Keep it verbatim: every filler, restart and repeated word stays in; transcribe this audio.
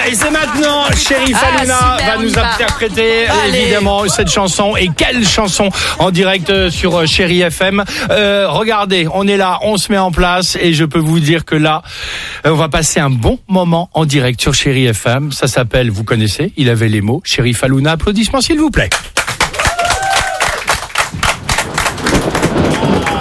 Et c'est maintenant, Chérif Ah, Halouna super, va on y nous va. interpréter Allez. évidemment cette chanson. Et quelle chanson en direct sur Chéri F M. Euh, regardez, on est là, on se met en place et je peux vous dire que là, on va passer un bon moment en direct sur Chéri F M. Ça s'appelle, vous connaissez, il avait les mots, Chérif Halouna. Applaudissements s'il vous plaît.